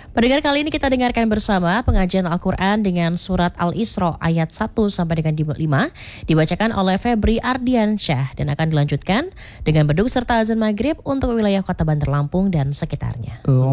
Pendengar, kali ini kita dengarkan bersama pengajian Al-Quran dengan surat Al-Isra ayat 1 sampai dengan 5 dibacakan oleh Febri Ardiansyah dan akan dilanjutkan dengan beduk serta azan maghrib untuk wilayah Kota Bandar Lampung dan sekitarnya.